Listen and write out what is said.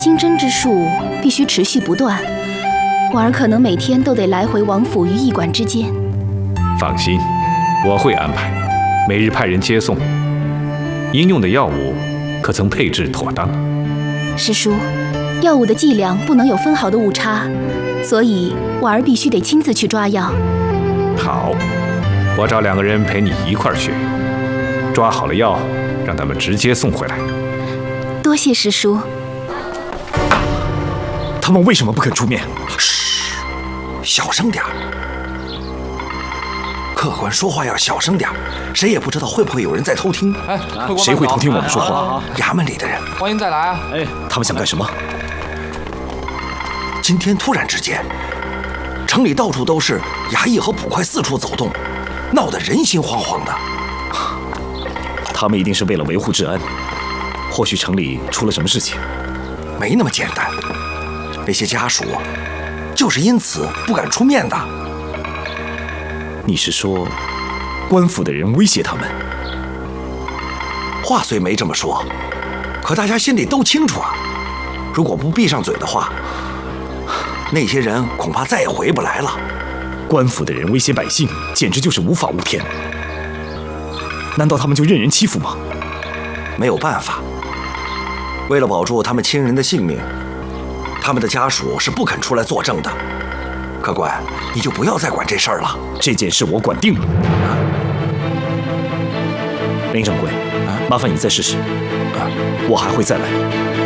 金针之术必须持续不断，婉儿可能每天都得来回王府与驿馆之间。 放心，我会安排，每日派人接送。应用的药物可曾配置妥当？ 师叔，药物的剂量不能有分毫的误差，所以婉儿必须得亲自去抓药。 好，我找2个人陪你一块儿去，抓好了药，让他们直接送回来。 多谢师叔。 他们为什么不肯出面？ 嘘，小声点儿。客官说话要小声点儿，谁也不知道会不会有人在偷听。 哎，客官谁会偷听我们说话？ 衙门里的人。 欢迎再来啊！ 哎，他们想干什么？ 今天突然之间，城里到处都是衙役和捕快四处走动，闹得人心惶惶的。 他们一定是为了维护治安，或许城里出了什么事情。 没那么简单，那些家属就是因此不敢出面的。 你是说，官府的人威胁他们？ 话虽没这么说，可大家心里都清楚啊。如果不闭上嘴的话，那些人恐怕再也回不来了。 官府的人威胁百姓，简直就是无法无天。难道他们就任人欺负吗？ 没有办法，为了保住他们亲人的性命，他们的家属是不肯出来作证的。客官，你就不要再管这事儿了。 这件事我管定了。林掌柜，麻烦你再试试，我还会再来。